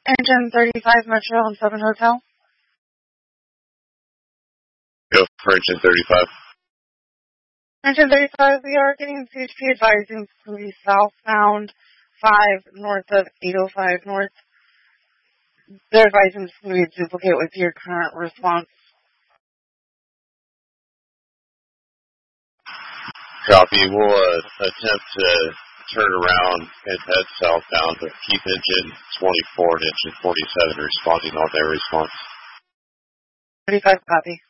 Engine 35 Metro on 7 Hotel. Go for engine 35. Engine 35, we are getting CHP advising to be southbound 5 north of 805 north. They're advising to duplicate with your current response. Copy. We'll attempt to turn around and head southbound, but keep engine 24 and engine 47 responding on their response. 35, copy.